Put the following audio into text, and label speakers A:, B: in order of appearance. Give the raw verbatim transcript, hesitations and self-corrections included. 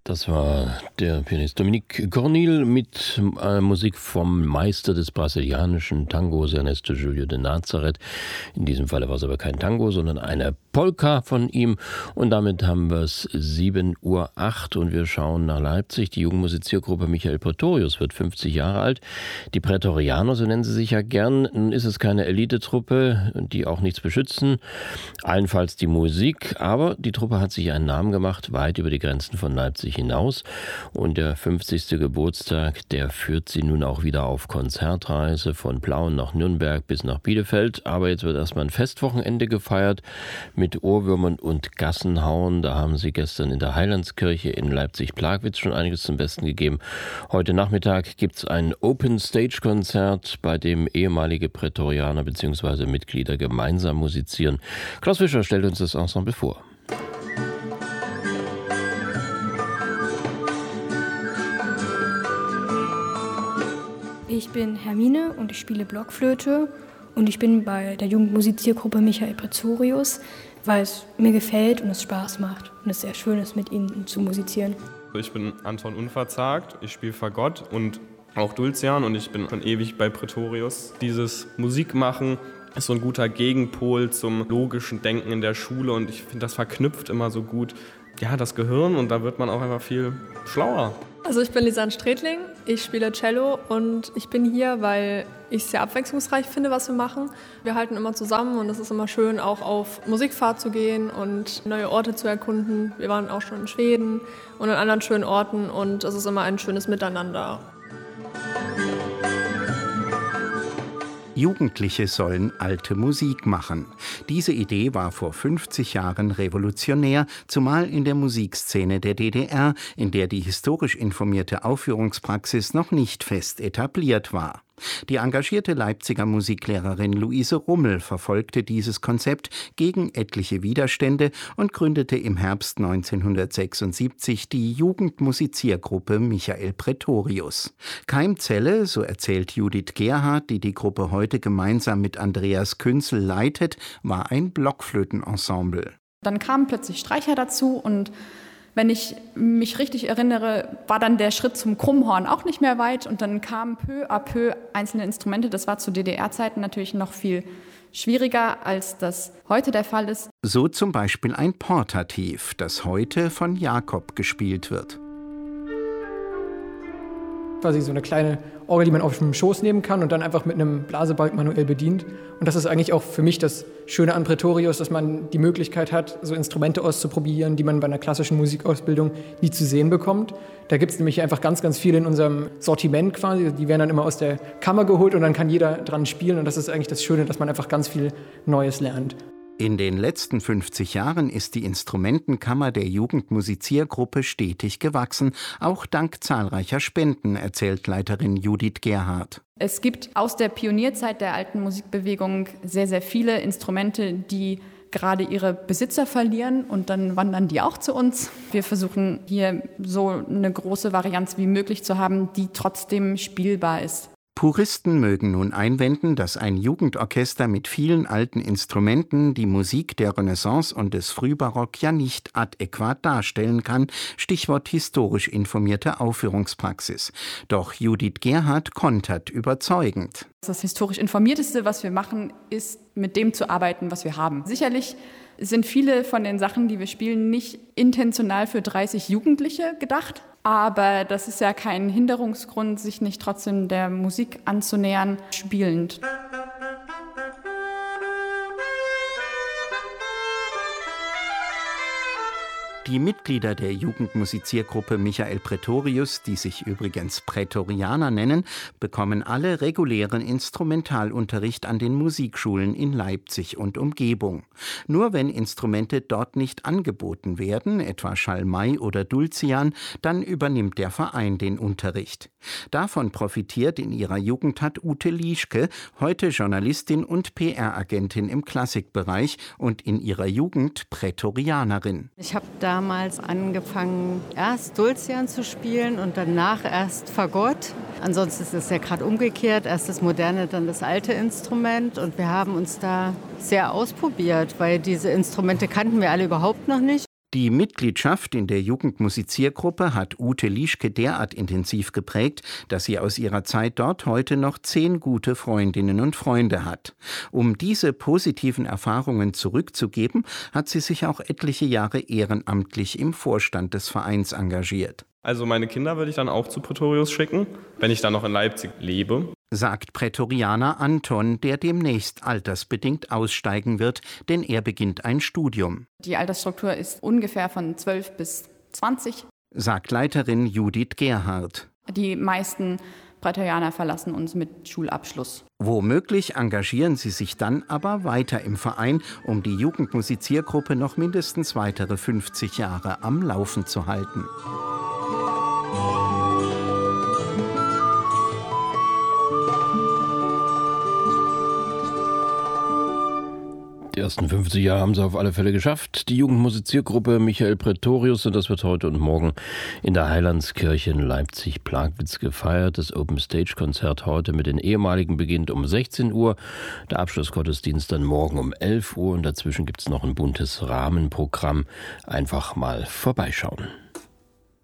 A: Das war der Pianist Dominique Cornil mit äh, Musik vom Meister des brasilianischen Tangos, Ernesto Júlio de Nazareth. In diesem Falle war es aber kein Tango, sondern eine Polka von ihm. Und damit haben wir es sieben Uhr acht und wir schauen nach Leipzig. Die Jugendmusiziergruppe Michael Pretorius wird fünfzig Jahre alt. Die Prätorianer, so nennen sie sich ja gern. Nun ist es keine Elitetruppe, die auch nichts beschützen. Allenfalls die Musik. Aber die Truppe hat sich einen Namen gemacht, weit über die Grenzen von Leipzig hinaus. Und der fünfzigste Geburtstag, der führt sie nun auch wieder auf Konzertreise von Plauen nach Nürnberg bis nach Bielefeld. Aber jetzt wird erstmal ein Festwochenende gefeiert mit Ohrwürmern und Gassenhauen. Da haben sie gestern in der Heilandskirche in Leipzig-Plagwitz schon einiges zum Besten gegeben. Heute Nachmittag gibt es ein Open-Stage-Konzert, bei dem ehemalige Prätorianer bzw. Mitglieder gemeinsam musizieren. Klaus Fischer stellt uns das Ensemble vor.
B: Ich bin Hermine und ich spiele Blockflöte und ich bin bei der Jugendmusiziergruppe Michael Pretorius, weil es mir gefällt und es Spaß macht und es sehr schön ist, mit ihnen zu musizieren.
C: Ich bin Anton Unverzagt, ich spiele Fagott und auch Dulcian und ich bin schon ewig bei Pretorius. Dieses Musikmachen ist so ein guter Gegenpol zum logischen Denken in der Schule und ich finde, das verknüpft immer so gut ja, das Gehirn und da wird man auch einfach viel schlauer.
D: Also ich bin Lisanne Strätling, ich spiele Cello und ich bin hier, weil ich es sehr abwechslungsreich finde, was wir machen. Wir halten immer zusammen und es ist immer schön, auch auf Musikfahrt zu gehen und neue Orte zu erkunden. Wir waren auch schon in Schweden und an anderen schönen Orten und es ist immer ein schönes Miteinander.
E: Jugendliche sollen alte Musik machen. Diese Idee war vor fünfzig Jahren revolutionär, zumal in der Musikszene der D D R, in der die historisch informierte Aufführungspraxis noch nicht fest etabliert war. Die engagierte Leipziger Musiklehrerin Luise Rummel verfolgte dieses Konzept gegen etliche Widerstände und gründete im Herbst neunzehnhundertsechsundsiebzig die Jugendmusiziergruppe Michael Pretorius. Keimzelle, so erzählt Judith Gerhardt, die die Gruppe heute gemeinsam mit Andreas Künzel leitet, war ein Blockflötenensemble.
F: Dann kamen plötzlich Streicher dazu und wenn ich mich richtig erinnere, war dann der Schritt zum Krummhorn auch nicht mehr weit und dann kamen peu à peu einzelne Instrumente. Das war zu D D R-Zeiten natürlich noch viel schwieriger, als das heute der Fall ist.
E: So zum Beispiel ein Portativ, das heute von Jakob gespielt wird.
G: Quasi so eine kleine Orgel, die man auf dem Schoß nehmen kann und dann einfach mit einem Blasebalg manuell bedient. Und das ist eigentlich auch für mich das Schöne an Pretorius, dass man die Möglichkeit hat, so Instrumente auszuprobieren, die man bei einer klassischen Musikausbildung nie zu sehen bekommt. Da gibt es nämlich einfach ganz, ganz viele in unserem Sortiment quasi. Die werden dann immer aus der Kammer geholt und dann kann jeder dran spielen. Und das ist eigentlich das Schöne, dass man einfach ganz viel Neues lernt.
E: In den letzten fünfzig Jahren ist die Instrumentenkammer der Jugendmusiziergruppe stetig gewachsen, auch dank zahlreicher Spenden, erzählt Leiterin Judith Gerhardt.
F: Es gibt aus der Pionierzeit der alten Musikbewegung sehr, sehr viele Instrumente, die gerade ihre Besitzer verlieren und dann wandern die auch zu uns. Wir versuchen hier so eine große Varianz wie möglich zu haben, die trotzdem spielbar ist.
E: Puristen mögen nun einwenden, dass ein Jugendorchester mit vielen alten Instrumenten die Musik der Renaissance und des Frühbarock ja nicht adäquat darstellen kann, Stichwort historisch informierte Aufführungspraxis. Doch Judith Gerhardt kontert überzeugend.
F: Das historisch Informierteste, was wir machen, ist, mit dem zu arbeiten, was wir haben. Sicherlich sind viele von den Sachen, die wir spielen, nicht intentional für dreißig Jugendliche gedacht. Aber das ist ja kein Hinderungsgrund, sich nicht trotzdem der Musik anzunähern, spielend.
E: Die Mitglieder der Jugendmusiziergruppe Michael Pretorius, die sich übrigens Prätorianer nennen, bekommen alle regulären Instrumentalunterricht an den Musikschulen in Leipzig und Umgebung. Nur wenn Instrumente dort nicht angeboten werden, etwa Schalmei oder Dulcian, dann übernimmt der Verein den Unterricht. Davon profitiert in ihrer Jugendtat Ute Lieschke, heute Journalistin und P R-Agentin im Klassikbereich und in ihrer Jugend Prätorianerin.
H: Ich habe damals angefangen, erst Dulcian zu spielen und danach erst Fagott. Ansonsten ist es ja gerade umgekehrt, erst das moderne, dann das alte Instrument. Und wir haben uns da sehr ausprobiert, weil diese Instrumente kannten wir alle überhaupt noch nicht.
E: Die Mitgliedschaft in der Jugendmusiziergruppe hat Ute Lieschke derart intensiv geprägt, dass sie aus ihrer Zeit dort heute noch zehn gute Freundinnen und Freunde hat. Um diese positiven Erfahrungen zurückzugeben, hat sie sich auch etliche Jahre ehrenamtlich im Vorstand des Vereins engagiert.
C: Also meine Kinder würde ich dann auch zu Praetorius schicken, wenn ich dann noch in Leipzig lebe.
E: Sagt Prätorianer Anton, der demnächst altersbedingt aussteigen wird, denn er beginnt ein Studium.
F: Die Altersstruktur ist ungefähr von zwölf bis zwanzig.
E: Sagt Leiterin Judith Gerhardt.
F: Die meisten Prätorianer verlassen uns mit Schulabschluss.
E: Womöglich engagieren sie sich dann aber weiter im Verein, um die Jugendmusiziergruppe noch mindestens weitere fünfzig Jahre am Laufen zu halten.
A: Die ersten fünfzig Jahre haben sie auf alle Fälle geschafft. Die Jugendmusiziergruppe Michael Praetorius, und das wird heute und morgen in der Heilandskirche in Leipzig-Plagwitz gefeiert. Das Open-Stage-Konzert heute mit den ehemaligen beginnt um sechzehn Uhr. Der Abschlussgottesdienst dann morgen um elf Uhr und dazwischen gibt es noch ein buntes Rahmenprogramm. Einfach mal vorbeischauen.